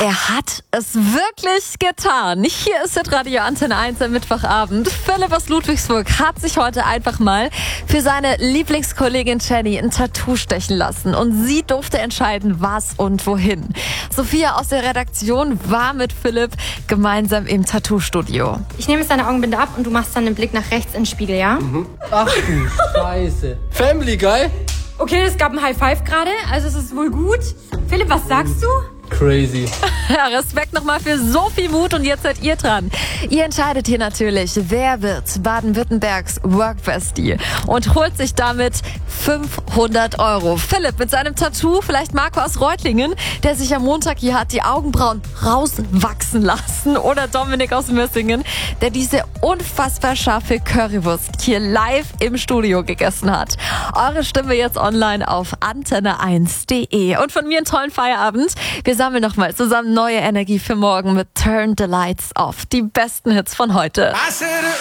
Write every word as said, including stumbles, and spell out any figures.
Er hat es wirklich getan. Hier ist Radio Antenne eins am Mittwochabend. Philipp aus Ludwigsburg hat sich heute einfach mal für seine Lieblingskollegin Jenny ein Tattoo stechen lassen. Und sie durfte entscheiden, was und wohin. Sophia aus der Redaktion war mit Philipp gemeinsam im Tattoo-Studio. Ich nehme jetzt deine Augenbinde ab und du machst dann den Blick nach rechts in den Spiegel, ja? Mhm. Ach du Scheiße. Family Guy? Okay, es gab ein High Five gerade, also es ist wohl gut. Philipp, was sagst du? Crazy. Ja, Respekt nochmal für so viel Mut und jetzt seid ihr dran. Ihr entscheidet hier natürlich, wer wird Baden-Württembergs Workbestie und holt sich damit fünfhundert Euro. Philipp mit seinem Tattoo, vielleicht Marco aus Reutlingen, der sich am Montag hier hat die Augenbrauen rauswachsen lassen, oder Dominik aus Mössingen, der diese unfassbar scharfe Currywurst hier live im Studio gegessen hat. Eure Stimme jetzt online auf antenne eins punkt de. Und von mir einen tollen Feierabend. Wir sammeln nochmal zusammen neue Energie für morgen mit Turn the Lights Off. Die besten Hits von heute.